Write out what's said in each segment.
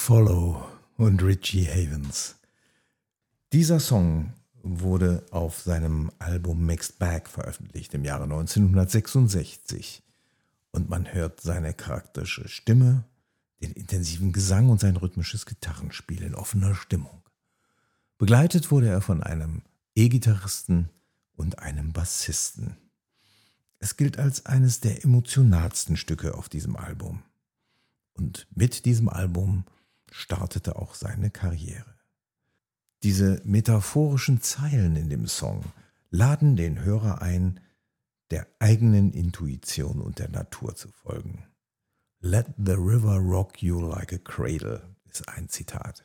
Follow und Richie Havens. Dieser Song wurde auf seinem Album Mixed Bag veröffentlicht im Jahre 1966 und man hört seine charakteristische Stimme, den intensiven Gesang und sein rhythmisches Gitarrenspiel in offener Stimmung. Begleitet wurde er von einem E-Gitarristen und einem Bassisten. Es gilt als eines der emotionalsten Stücke auf diesem Album. Und mit diesem Album startete auch seine Karriere. Diese metaphorischen Zeilen in dem Song laden den Hörer ein, der eigenen Intuition und der Natur zu folgen. Let the river rock you like a cradle ist ein Zitat.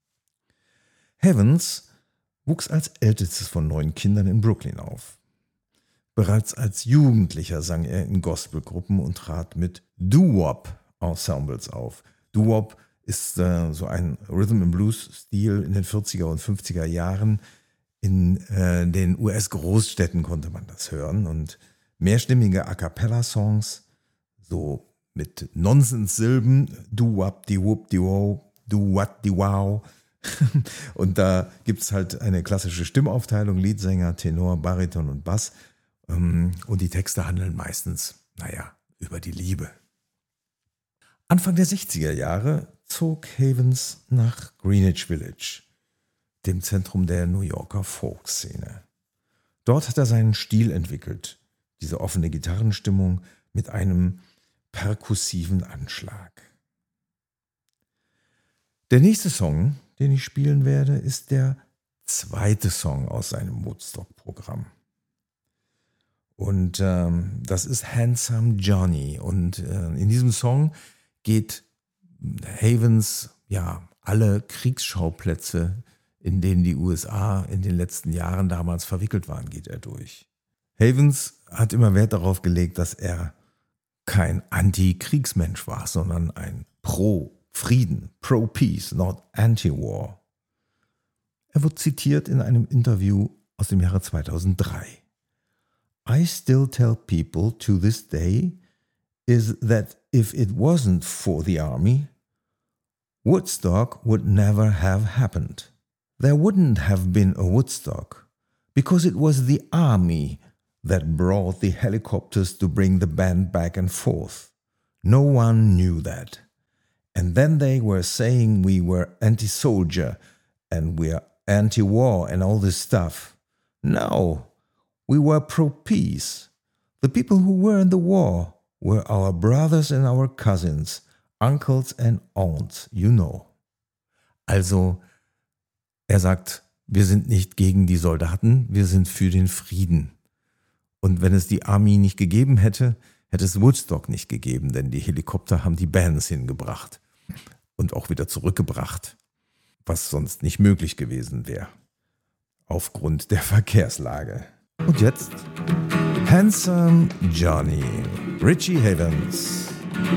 Havens wuchs als ältestes von 9 Kindern in Brooklyn auf. Bereits als Jugendlicher sang er in Gospelgruppen und trat mit Doo-Wop-Ensembles auf. Doo-Wop ist so ein Rhythm-and-Blues-Stil in den 40er und 50er Jahren. In den US-Großstädten konnte man das hören. Und mehrstimmige A-Cappella-Songs, so mit Nonsens-Silben, Do-Wop-Di-Wop-Di-Wow, Do-What-Di-Wow. Und da gibt es halt eine klassische Stimmaufteilung, Leadsänger, Tenor, Bariton und Bass. Und die Texte handeln meistens, über die Liebe. Anfang der 60er Jahre zog Havens nach Greenwich Village, dem Zentrum der New Yorker Folkszene. Dort hat er seinen Stil entwickelt, diese offene Gitarrenstimmung mit einem perkussiven Anschlag. Der nächste Song, den ich spielen werde, ist der zweite Song aus seinem Woodstock-Programm. Und das ist Handsome Johnny. Und in diesem Song geht Havens alle Kriegsschauplätze, in denen die USA in den letzten Jahren damals verwickelt waren, geht er durch. Havens hat immer Wert darauf gelegt, dass er kein Anti-Kriegsmensch war, sondern ein Pro-Frieden, Pro-Peace, not Anti-War. Er wird zitiert in einem Interview aus dem Jahre 2003. I still tell people to this day is that if it wasn't for the army, Woodstock would never have happened. There wouldn't have been a Woodstock because it was the army that brought the helicopters to bring the band back and forth. No one knew that. And then they were saying we were anti-soldier and we're anti-war and all this stuff. No, we were pro-peace. The people who were in the war were our brothers and our cousins, uncles and aunts, you know. Also, er sagt, wir sind nicht gegen die Soldaten, wir sind für den Frieden. Und wenn es die Army nicht gegeben hätte, hätte es Woodstock nicht gegeben, denn die Helikopter haben die Bands hingebracht und auch wieder zurückgebracht, was sonst nicht möglich gewesen wäre, aufgrund der Verkehrslage. Und jetzt Handsome Johnny, Richie Havens.